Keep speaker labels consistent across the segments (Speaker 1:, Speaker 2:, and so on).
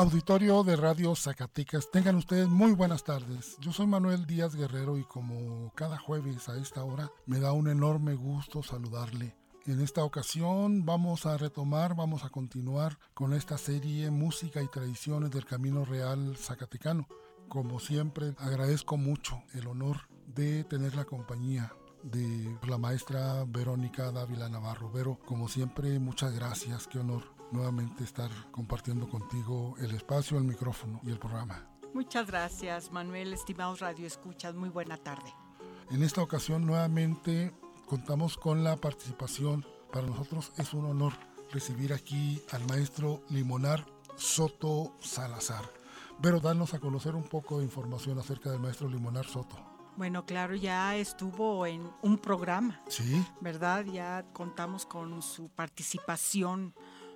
Speaker 1: Auditorio de Radio Zacatecas, tengan ustedes muy buenas tardes. Yo soy Manuel Díaz Guerrero y como cada jueves a esta hora me da un enorme gusto saludarle. En esta ocasión vamos a continuar con esta serie Música y Tradiciones del Camino Real Zacatecano. Como siempre, agradezco mucho el honor de tener la compañía de la maestra Verónica Dávila Navarro. Vero, como siempre, muchas gracias, qué honor nuevamente estar compartiendo contigo el espacio, el micrófono y el programa.
Speaker 2: Muchas gracias, Manuel, estimados radioescuchas, muy buena tarde.
Speaker 1: En esta ocasión nuevamente contamos con la participación, para nosotros es un honor recibir aquí al maestro Limonar Soto Salazar. Vero, danos a conocer un poco de información acerca del maestro Limonar Soto.
Speaker 2: Bueno, claro, ya estuvo en un programa,
Speaker 1: ¿sí?
Speaker 2: ¿Verdad? Ya contamos con su participación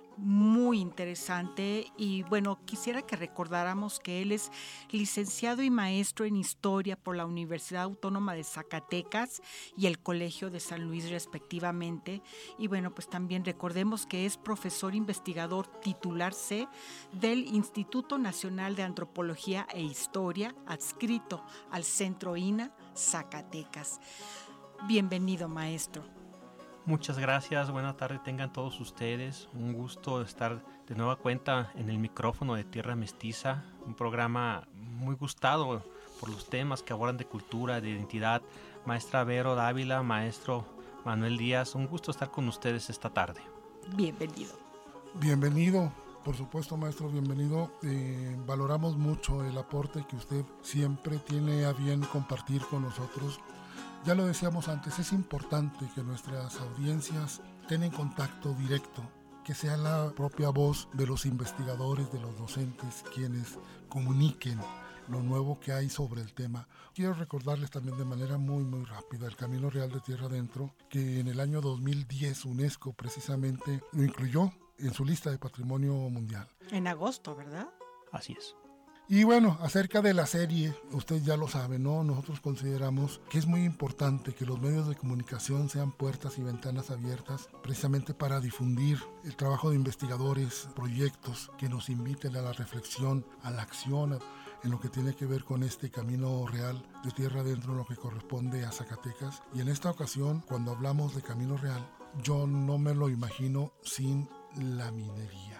Speaker 2: muy interesante y bueno, quisiera que recordáramos que él es licenciado y maestro en Historia por la Universidad Autónoma de Zacatecas y el Colegio de San Luis respectivamente, y bueno, pues también recordemos que es profesor investigador titular C del Instituto Nacional de Antropología e Historia, adscrito al Centro INA Zacatecas. Bienvenido, maestro.
Speaker 3: Muchas gracias, buena tarde tengan todos ustedes, un gusto estar de nueva cuenta en el micrófono de Tierra Mestiza, un programa muy gustado por los temas que abordan de cultura, de identidad. Maestra Vero Dávila, maestro Manuel Díaz, un gusto estar con ustedes esta tarde.
Speaker 2: Bienvenido.
Speaker 1: Bienvenido, por supuesto, maestro, bienvenido. Valoramos mucho el aporte que usted siempre tiene a bien compartir con nosotros. Ya lo decíamos antes, es importante que nuestras audiencias tengan contacto directo, que sea la propia voz de los investigadores, de los docentes, quienes comuniquen lo nuevo que hay sobre el tema. Quiero recordarles también de manera muy rápida el Camino Real de Tierra Adentro, que en el año 2010 UNESCO precisamente lo incluyó en su lista de Patrimonio Mundial.
Speaker 2: En agosto, ¿verdad?
Speaker 3: Así es.
Speaker 1: Y bueno, acerca de la serie, usted ya lo sabe, ¿no? Nosotros consideramos que es muy importante que los medios de comunicación sean puertas y ventanas abiertas precisamente para difundir el trabajo de investigadores, proyectos que nos inviten a la reflexión, a la acción, en lo que tiene que ver con este camino real de tierra adentro, en lo que corresponde a Zacatecas. Y en esta ocasión, cuando hablamos de camino real, yo no me lo imagino sin la minería.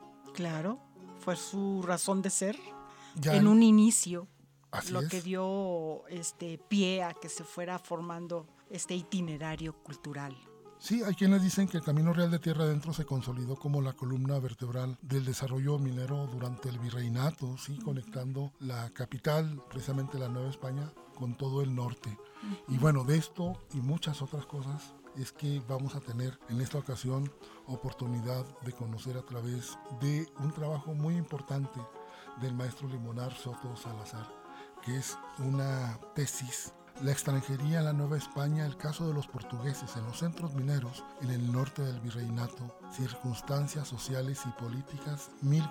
Speaker 2: Claro, fue su razón de ser.
Speaker 1: Ya
Speaker 2: en un inicio, lo
Speaker 1: es.
Speaker 2: que dio pie a que se fuera formando este itinerario cultural.
Speaker 1: Sí, hay quienes dicen que el Camino Real de Tierra Adentro se consolidó como la columna vertebral del desarrollo minero durante el virreinato, sí, conectando la capital, precisamente la Nueva España, con todo el norte. Y bueno, de esto y muchas otras cosas es que vamos a tener en esta ocasión oportunidad de conocer a través de un trabajo muy importante del maestro Limonar Soto Salazar, que es una tesis: la extranjería en la Nueva España, el caso de los portugueses en los centros mineros en el norte del virreinato, circunstancias sociales y políticas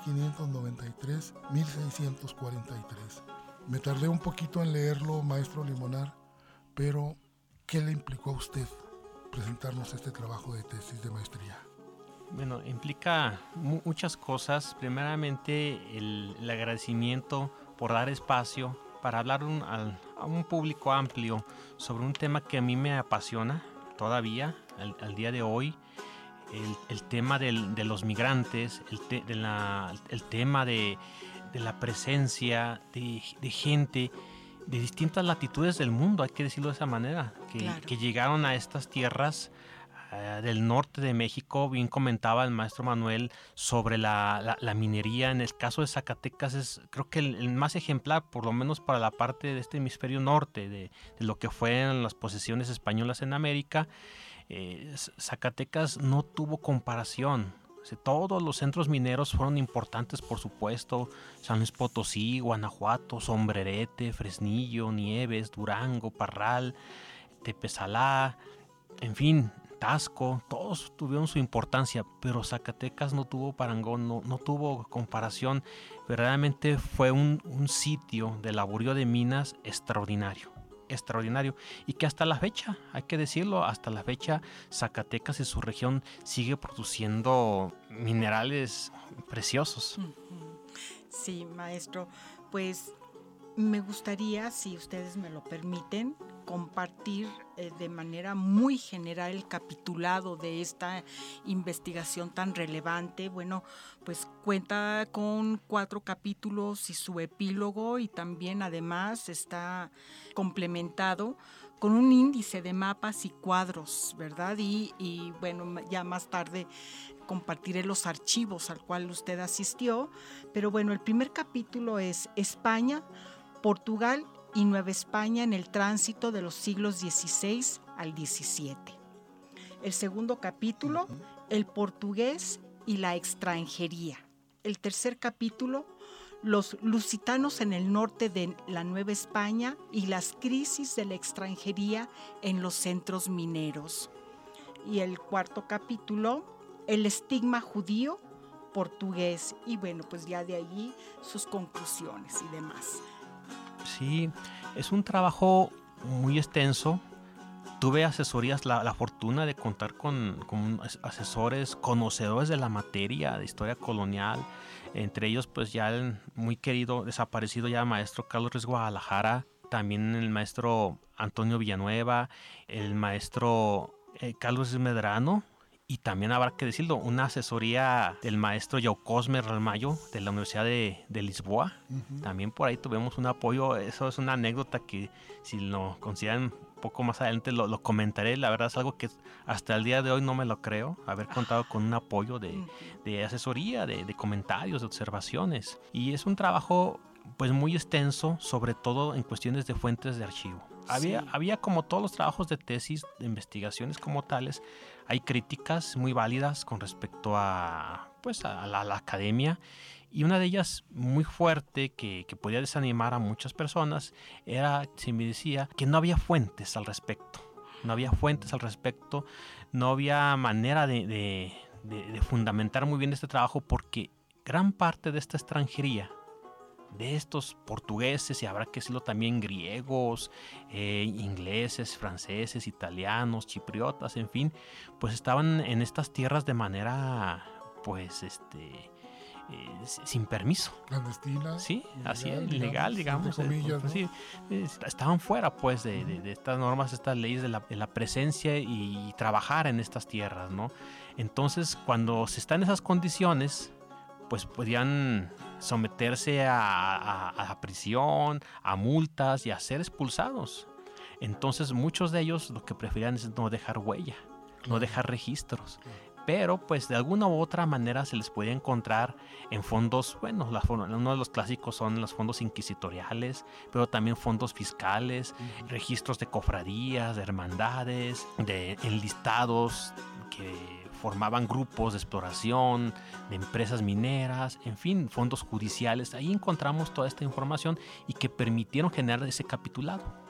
Speaker 1: 1593-1643. Me tardé un poquito en leerlo, maestro Limonar, pero ¿qué le implicó a usted presentarnos este trabajo de tesis de maestría?
Speaker 3: Bueno, implica muchas cosas. Primeramente, el agradecimiento por dar espacio para hablar a un público amplio sobre un tema que a mí me apasiona todavía, al día de hoy. El tema de los migrantes, el tema de la presencia de gente de distintas latitudes del mundo, hay que decirlo de esa manera, que llegaron a estas tierras del norte de México. Bien comentaba el maestro Manuel sobre la minería. En el caso de Zacatecas es creo que el más ejemplar, por lo menos para la parte de este hemisferio norte, de lo que fueron las posesiones españolas en América. Zacatecas no tuvo comparación. Todos los centros mineros fueron importantes, por supuesto: San Luis Potosí, Guanajuato, Sombrerete, Fresnillo, Nieves, Durango, Parral, Tepesalá, en fin, Tasco. Todos tuvieron su importancia, pero Zacatecas no tuvo parangón, no tuvo comparación. Verdaderamente fue un sitio de laborio de minas extraordinario, y que hasta la fecha, hay que decirlo, hasta la fecha Zacatecas y su región sigue produciendo minerales preciosos.
Speaker 2: Sí, maestro, pues me gustaría, si ustedes me lo permiten, compartir de manera muy general el capitulado de esta investigación tan relevante. Bueno, pues cuenta con 4 capítulos y su epílogo, y también además está complementado con un índice de mapas y cuadros, ¿verdad? Y bueno, ya más tarde compartiré los archivos al cual usted asistió, pero bueno, el primer capítulo es España, Portugal y Nueva España en el tránsito de los siglos XVI al XVII. El segundo capítulo, el portugués y la extranjería. El tercer capítulo, los lusitanos en el norte de la Nueva España y las crisis de la extranjería en los centros mineros. Y el cuarto capítulo, el estigma judío portugués, y bueno, pues ya de allí sus conclusiones y demás.
Speaker 3: Sí, es un trabajo muy extenso. Tuve asesorías, la fortuna de contar con asesores conocedores de la materia de historia colonial, entre ellos pues ya el muy querido, desaparecido ya maestro Carlos Ruiz Guadalajara, también el maestro Antonio Villanueva, el maestro Carlos Medrano, y también habrá que decirlo, una asesoría del maestro Jaucosme Ramallo de la Universidad de Lisboa. También por ahí tuvimos un apoyo. Eso es una anécdota que, si lo consideran un poco más adelante, lo comentaré. La verdad es algo que hasta el día de hoy no me lo creo, haber contado con un apoyo de asesoría, de comentarios, de observaciones. Y es un trabajo pues muy extenso, sobre todo en cuestiones de fuentes de archivo. Había como todos los trabajos de tesis, de investigaciones como tales, hay críticas muy válidas con respecto a la academia, y una de ellas muy fuerte que podía desanimar a muchas personas era, se me decía, que no había fuentes al respecto. No había manera de fundamentar muy bien este trabajo, porque gran parte de esta extranjería, de estos portugueses, y habrá que decirlo también griegos, ingleses, franceses, italianos, chipriotas, en fin, pues estaban en estas tierras de manera, pues, sin permiso.
Speaker 1: Clandestina.
Speaker 3: Sí, así es, ilegal, digamos.
Speaker 1: Comillas, ¿no?
Speaker 3: Sí, estaban fuera, pues, de estas normas, estas leyes de la presencia y trabajar en estas tierras, ¿no? Entonces, cuando se está en esas condiciones, pues podían someterse a prisión, a multas y a ser expulsados. Entonces muchos de ellos lo que preferían es no dejar huella, no dejar registros. Pero pues de alguna u otra manera se les podía encontrar en fondos, bueno, uno de los clásicos son los fondos inquisitoriales, pero también fondos fiscales, registros de cofradías, de hermandades, de enlistados que formaban grupos de exploración, de empresas mineras, en fin, fondos judiciales. Ahí encontramos toda esta información y que permitieron generar ese capitulado.